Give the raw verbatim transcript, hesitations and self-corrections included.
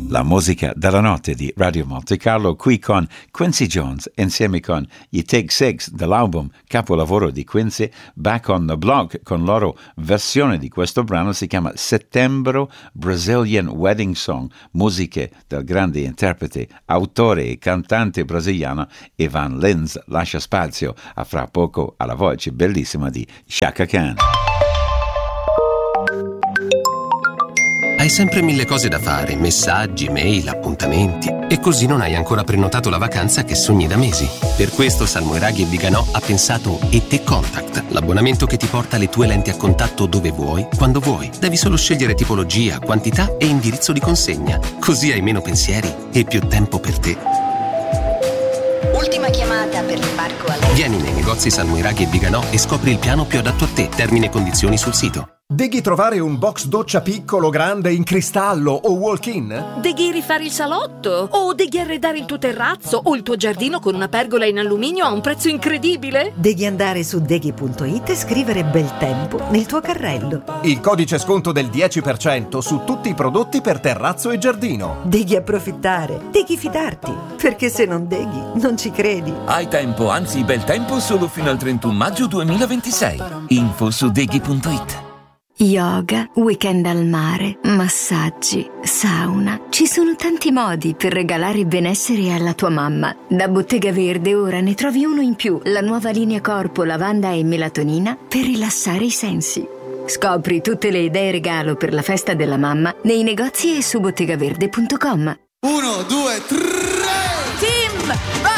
La musica della notte di Radio Monte Carlo, qui con Quincy Jones insieme con i Take Six dell'album capolavoro di Quincy, Back on the Block, con loro versione di questo brano, si chiama Settembre Brazilian Wedding Song, musiche del grande interprete, autore e cantante brasiliano Ivan Lins. Lascia spazio a fra poco alla voce bellissima di Chaka Khan. Hai sempre mille cose da fare, messaggi, mail, appuntamenti, e così non hai ancora prenotato la vacanza che sogni da mesi. Per questo Salmoiraghi e Viganò ha pensato E Te Contact, l'abbonamento che ti porta le tue lenti a contatto dove vuoi, quando vuoi. Devi solo scegliere tipologia, quantità e indirizzo di consegna. Così hai meno pensieri e più tempo per te. Ultima chiamata per l'imbarco a... Vieni nei negozi Salmoiraghi e Viganò e scopri il piano più adatto a te. Termini e condizioni sul sito. Deghi trovare un box doccia piccolo, grande, in cristallo o walk-in? Deghi rifare il salotto? O deghi arredare il tuo terrazzo o il tuo giardino con una pergola in alluminio a un prezzo incredibile? Devi andare su deghi punto it e scrivere bel tempo nel tuo carrello. Il codice sconto del dieci per cento su tutti i prodotti per terrazzo e giardino. Devi approfittare, devi fidarti, perché se non deghi non ci credi. Hai tempo, anzi bel tempo, solo fino al trentuno maggio duemilaventisei. Info su deghi punto it. Yoga, weekend al mare, massaggi, sauna. Ci sono tanti modi per regalare benessere alla tua mamma. Da Bottega Verde ora ne trovi uno in più, la nuova linea corpo lavanda e melatonina per rilassare i sensi. Scopri tutte le idee regalo per la festa della mamma nei negozi e su bottegaverde punto com. Uno, due, tre! Team